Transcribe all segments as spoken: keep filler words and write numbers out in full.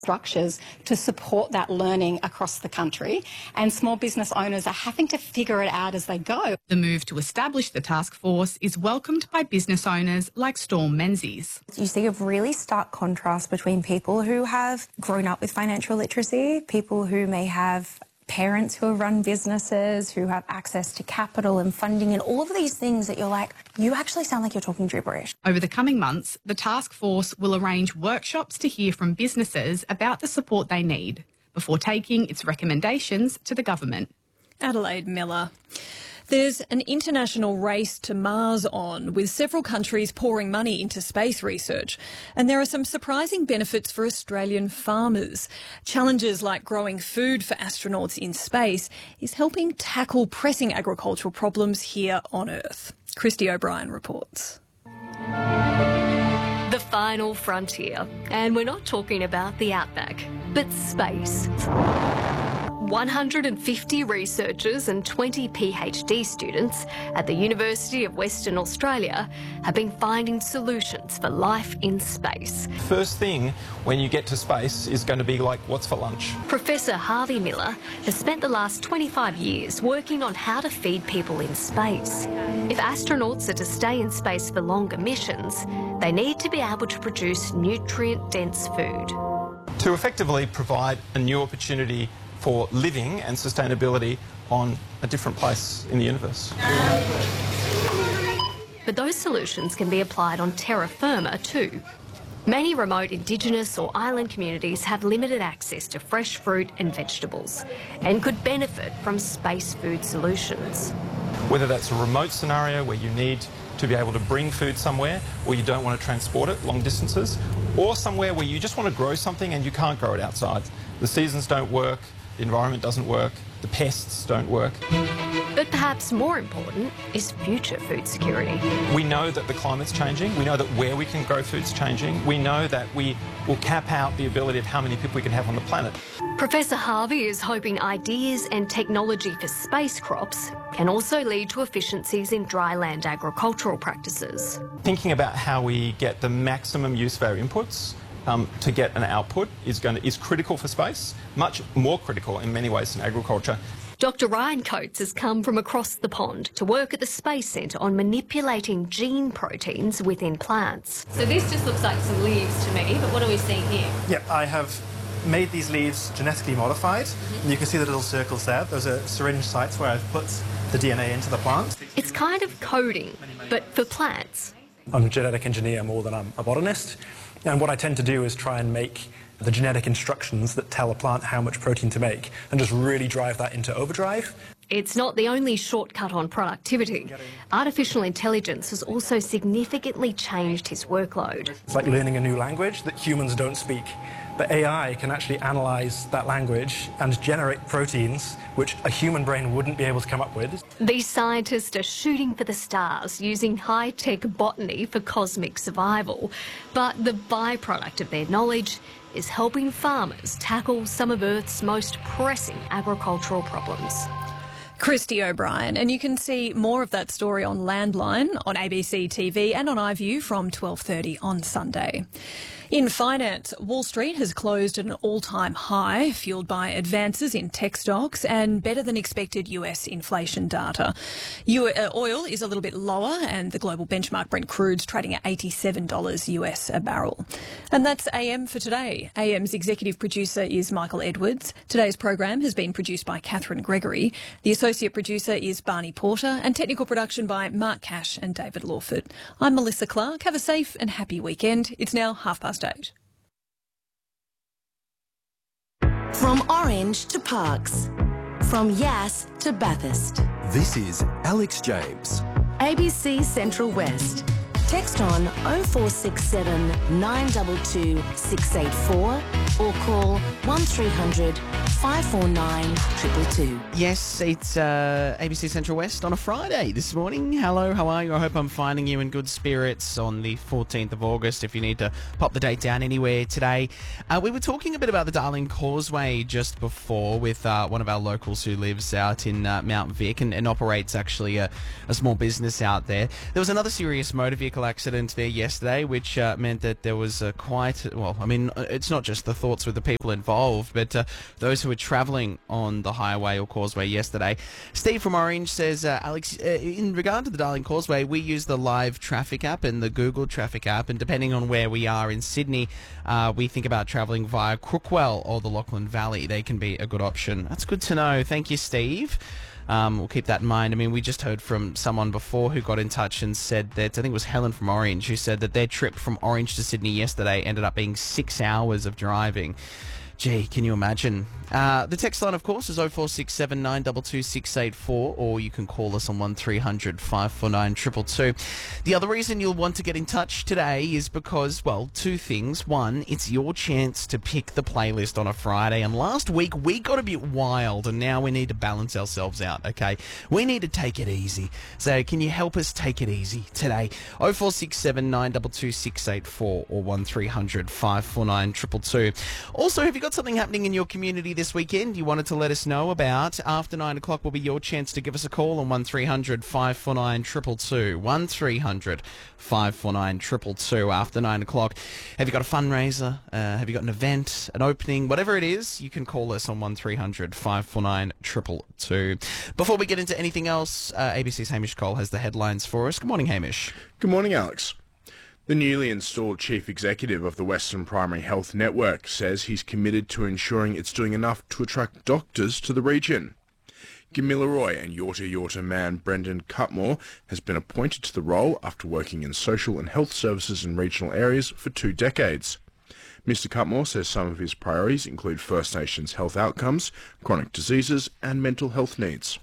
structures to support that learning across the country, and small business owners are having to figure it out as they go. The move to establish the task force is welcomed by business owners like Storm Menzies. You see a really stark contrast between people who have grown up with financial literacy, people who may have parents who have run businesses, who have access to capital and funding and all of these things that you're like, you actually sound like you're talking gibberish. Over the coming months, the task force will arrange workshops to hear from businesses about the support they need before taking its recommendations to the government. Adelaide Miller. There's an international race to Mars on, with several countries pouring money into space research. And there are some surprising benefits for Australian farmers. Challenges like growing food for astronauts in space is helping tackle pressing agricultural problems here on Earth. Christy O'Brien reports. The final frontier. And we're not talking about the outback, but space. one hundred fifty researchers and twenty PhD students at the University of Western Australia have been finding solutions for life in space. First thing when you get to space is going to be like, what's for lunch? Professor Harvey Miller has spent the last twenty-five years working on how to feed people in space. If astronauts are to stay in space for longer missions, they need to be able to produce nutrient-dense food. To effectively provide a new opportunity for living and sustainability on a different place in the universe. But those solutions can be applied on terra firma too. Many remote Indigenous or island communities have limited access to fresh fruit and vegetables and could benefit from space food solutions. Whether that's a remote scenario where you need to be able to bring food somewhere or you don't want to transport it long distances, or somewhere where you just want to grow something and you can't grow it outside. The seasons don't work, the environment doesn't work, the pests don't work. But perhaps more important is future food security. We know that the climate's changing, we know that where we can grow food's changing, we know that we will cap out the ability of how many people we can have on the planet. Professor Harvey is hoping ideas and technology for space crops can also lead to efficiencies in dry land agricultural practices. Thinking about how we get the maximum use of our inputs Um, to get an output is going to, is critical for space, much more critical in many ways than agriculture. Doctor Ryan Coates has come from across the pond to work at the Space Centre on manipulating gene proteins within plants. So this just looks like some leaves to me, but what are we seeing here? Yep, I have made these leaves genetically modified. Mm-hmm. And you can see the little circles there. Those are syringe sites where I've put the D N A into the plant. It's kind of coding, but for plants. I'm a genetic engineer more than I'm a botanist. And what I tend to do is try and make the genetic instructions that tell a plant how much protein to make and just really drive that into overdrive. It's not the only shortcut on productivity. Artificial intelligence has also significantly changed his workload. It's like learning a new language that humans don't speak. But A I can actually analyse that language and generate proteins which a human brain wouldn't be able to come up with. These scientists are shooting for the stars using high-tech botany for cosmic survival. But the byproduct of their knowledge is helping farmers tackle some of Earth's most pressing agricultural problems. Christy O'Brien, and you can see more of that story on Landline, on A B C T V and on iView from twelve thirty on Sunday. In finance, Wall Street has closed at an all-time high, fuelled by advances in tech stocks and better than expected U S inflation data. U- uh, oil is a little bit lower and the global benchmark Brent crude's trading at eighty-seven dollars U S a barrel. And that's A M for today. A M's executive producer is Michael Edwards. Today's program has been produced by Catherine Gregory. The associate producer is Barney Porter and technical production by Mark Cash and David Lawford. I'm Melissa Clark. Have a safe and happy weekend. It's now half past eight. From Orange to Parkes, from Yass to Bathurst. This is Alex James. A B C Central West. Text on oh four six seven, nine two two, six eight four or call one three hundred, five four nine, two two two. Yes, it's uh, A B C Central West on a Friday this morning. Hello, how are you? I hope I'm finding you in good spirits on the fourteenth of August. If you need to pop the date down anywhere today. Uh, we were talking a bit about the Darling Causeway just before with uh, one of our locals who lives out in uh, Mount Vic and, and operates actually a, a small business out there. There was another serious motor vehicle accident there yesterday, which uh, meant that there was uh, quite, well, I mean, it's not just the thoughts with the people involved, but uh, those who were travelling on the highway or causeway yesterday. Steve from Orange says, uh, Alex, uh, in regard to the Darling Causeway, we use the Live Traffic app and the Google Traffic app, and depending on where we are in Sydney, uh, we think about travelling via Crookwell or the Lachlan Valley. They can be a good option. That's good to know. Thank you, Steve. Um, we'll keep that in mind. I mean, we just heard from someone before who got in touch and said that, I think it was Helen from Orange, who said that their trip from Orange to Sydney yesterday ended up being six hours of driving. Gee, can you imagine? Uh, the text line, of course, is oh four six seven nine two two six eight four, or you can call us on one three hundred five four nine two two two. The other reason you'll want to get in touch today is because, well, two things. One, it's your chance to pick the playlist on a Friday, and last week we got a bit wild, and now we need to balance ourselves out, okay? We need to take it easy. So can you help us take it easy today? oh four six seven nine two two six eight four or one three hundred five four nine two two two. Also, have you got something happening in your community this weekend you wanted to let us know about? After nine o'clock will be your chance to give us a call on one three hundred five four nine two two two. one three hundred five four nine two two two after nine o'clock. Have you got a fundraiser? Uh, have you got an event, an opening? Whatever it is, you can call us on one three hundred five four nine two two two. Before we get into anything else, uh, A B C's Hamish Cole has the headlines for us. Good morning, Hamish. Good morning, Alex. The newly installed Chief Executive of the Western Primary Health Network says he's committed to ensuring it's doing enough to attract doctors to the region. Camilla Roy and Yorta Yorta man Brendan Cutmore has been appointed to the role after working in social and health services in regional areas for two decades. Mister Cutmore says some of his priorities include First Nations health outcomes, chronic diseases and mental health needs.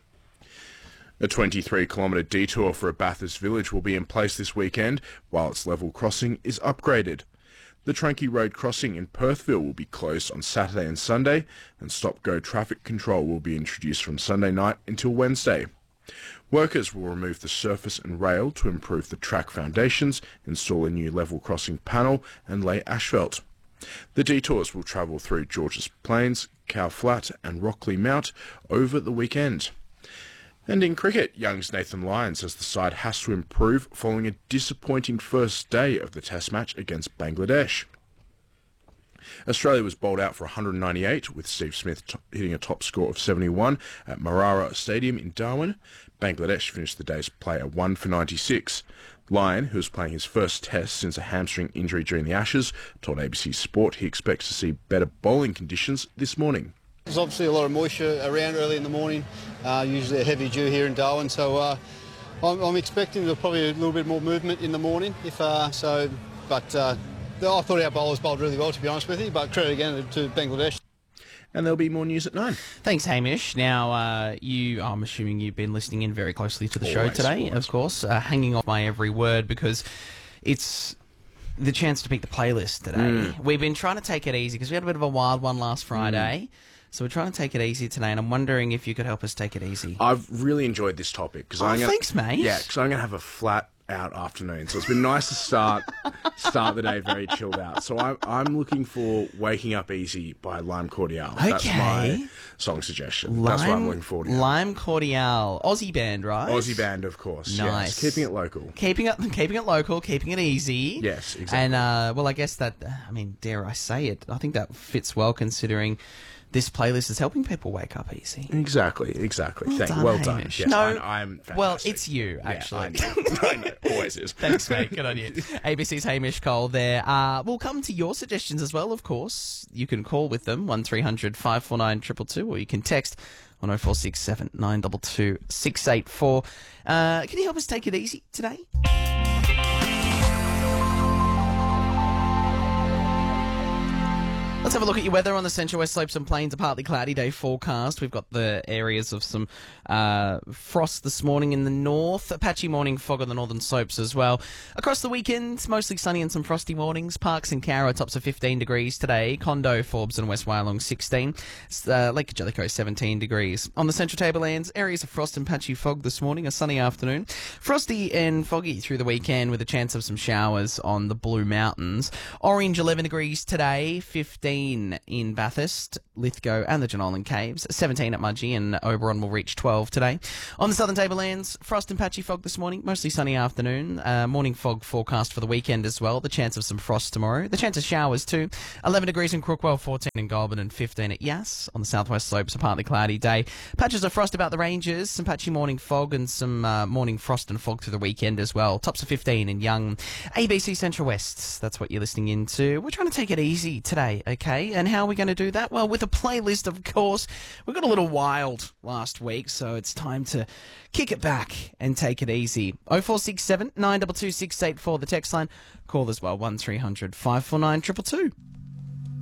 A twenty-three kilometre detour for a Bathurst village will be in place this weekend while its level crossing is upgraded. The Trankie Road crossing in Perthville will be closed on Saturday and Sunday, and stop-go traffic control will be introduced from Sunday night until Wednesday. Workers will remove the surface and rail to improve the track foundations, install a new level crossing panel and lay asphalt. The detours will travel through Georges Plains, Cow Flat and Rockley Mount over the weekend. And in cricket, Young's Nathan Lyon says the side has to improve following a disappointing first day of the Test match against Bangladesh. Australia was bowled out for one hundred ninety-eight, with Steve Smith t- hitting a top score of seventy-one at Marara Stadium in Darwin. Bangladesh finished the day's play at one for ninety-six. Lyon, who was playing his first Test since a hamstring injury during the Ashes, told A B C Sport he expects to see better bowling conditions this morning. There's obviously a lot of moisture around early in the morning, uh, usually a heavy dew here in Darwin, so uh, I'm, I'm expecting there's probably a little bit more movement in the morning. If uh, so, but uh, I thought our bowlers bowled really well, to be honest with you, but credit again to Bangladesh. And there'll be more news at nine. Thanks, Hamish. Now, uh, you, I'm assuming you've been listening in very closely to the always, show today, always. Of course, uh, hanging off my every word because it's the chance to pick the playlist today. Mm. We've been trying to take it easy because we had a bit of a wild one last Friday. Mm. So we're trying to take it easy today, and I'm wondering if you could help us take it easy. I've really enjoyed this topic. Cause oh, I'm gonna, thanks, mate. Yeah, because I'm going to have a flat out afternoon. So it's been nice to start start the day very chilled out. So I'm, I'm looking for Waking Up Easy by Lime Cordiale. Okay. That's my song suggestion. Lime, That's what I'm looking forward to. Lime Cordiale. Aussie band, right? Aussie band, of course. Nice. Yes. Keeping it local. Keeping it, keeping it local, keeping it easy. Yes, exactly. And, uh, well, I guess that, I mean, dare I say it, I think that fits well considering this playlist is helping people wake up easy. Exactly, exactly. Well Thank done, you. Well Hamish. done. Yes, no, I, I'm fantastic. Well, it's you, actually. Yeah, I know. I know. Always is. Thanks, mate. Good on you. A B C's Hamish Cole there. Uh, we'll come to your suggestions as well, of course. You can call with them, one three hundred five four nine two two two, or you can text on oh four six seven nine two two six eight four. Uh, can you help us take it easy today? Let's have a look at your weather on the Central West Slopes and Plains. A partly cloudy day forecast. We've got the areas of some uh, frost this morning in the north. A patchy morning fog on the northern slopes as well. Across the weekend, mostly sunny and some frosty mornings. Parks and Cowra tops of fifteen degrees today. Condo, Forbes and West Wyalong sixteen. Uh, Lake Jellicoe seventeen degrees. On the Central Tablelands, areas of frost and patchy fog this morning. A sunny afternoon. Frosty and foggy through the weekend with a chance of some showers on the Blue Mountains. Orange eleven degrees today. fifteen in Bathurst, Lithgow and the Jenolan Caves. seventeen at Mudgee, and Oberon will reach twelve today. On the Southern Tablelands, frost and patchy fog this morning, mostly sunny afternoon. Uh, morning fog forecast for the weekend as well. The chance of some frost tomorrow. The chance of showers too. eleven degrees in Crookwell, fourteen in Goulburn and fifteen at Yass. On the southwest slopes, a partly cloudy day. Patches of frost about the ranges, some patchy morning fog and some uh, morning frost and fog through the weekend as well. Tops of fifteen in Young. A B C Central West, that's what you're listening into. We're trying to take it easy today, okay? And how are we going to do that? Well, with a playlist, of course. We got a little wild last week, so it's time to kick it back and take it easy. oh four six seven, nine two two, six eight four, the text line. Call as well, one three hundred, five four nine, two two two.